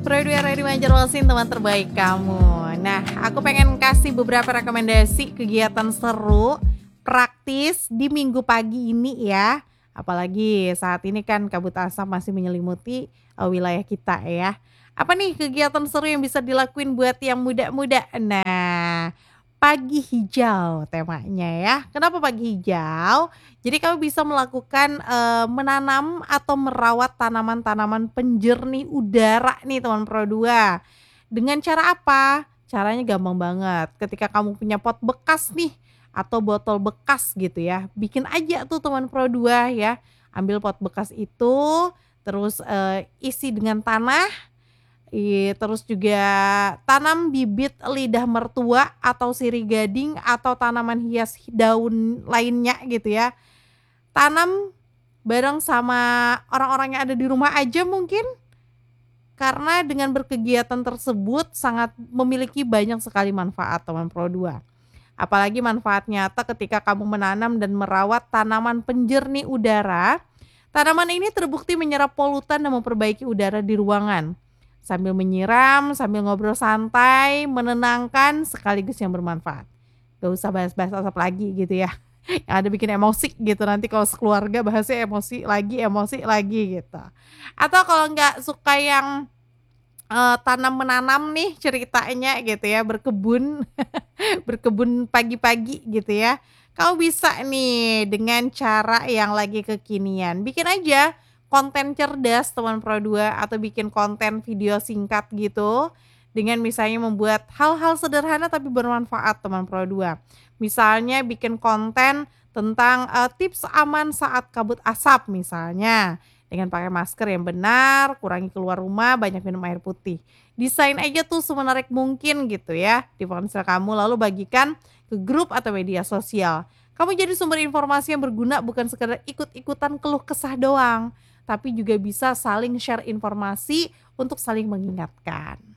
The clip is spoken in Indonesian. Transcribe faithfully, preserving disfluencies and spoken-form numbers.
Pro dua ready Banjarmasin, teman terbaik kamu. Nah, aku pengen kasih beberapa rekomendasi kegiatan seru, praktis di minggu pagi ini ya. Apalagi saat ini kan kabut asap masih menyelimuti uh, wilayah kita ya. Apa nih kegiatan seru yang bisa dilakuin buat yang muda-muda? Nah, pagi hijau temanya ya. Kenapa pagi hijau? Jadi kamu bisa melakukan, eee, menanam atau merawat tanaman-tanaman penjernih udara nih teman Pro dua. Dengan cara apa? Caranya gampang banget, ketika kamu punya pot bekas nih, atau botol bekas gitu ya, bikin aja tuh teman Pro dua ya. Ambil pot bekas itu, terus, eee, isi dengan tanah, i terus juga tanam bibit lidah mertua atau sirih gading atau tanaman hias daun lainnya gitu ya. Tanam bareng sama orang-orang yang ada di rumah aja mungkin, karena dengan berkegiatan tersebut sangat memiliki banyak sekali manfaat teman Pro dua. Apalagi manfaat nyata ketika kamu menanam dan merawat tanaman penjernih udara. Tanaman ini terbukti menyerap polutan dan memperbaiki udara di ruangan. Sambil menyiram, sambil ngobrol santai, menenangkan sekaligus yang bermanfaat. Gak usah bahas-bahas asap lagi gitu ya. Yang ada bikin emosi gitu, nanti kalau sekeluarga bahasnya emosi lagi, emosi lagi gitu. Atau kalau nggak suka yang, eee, tanam menanam nih ceritanya gitu ya, berkebun, berkebun pagi-pagi gitu ya. Kamu bisa nih dengan cara yang lagi kekinian, bikin aja konten cerdas teman Pro dua atau bikin konten video singkat gitu, dengan misalnya membuat hal-hal sederhana tapi bermanfaat teman Pro dua. Misalnya bikin konten tentang, eee, tips aman saat kabut asap misalnya, dengan pakai masker yang benar, kurangi keluar rumah, banyak minum air putih. Desain aja tuh semenarik mungkin gitu ya di ponsel kamu, lalu bagikan ke grup atau media sosial. Kamu jadi sumber informasi yang berguna, bukan sekedar ikut-ikutan keluh kesah doang, tapi juga bisa saling share informasi untuk saling mengingatkan.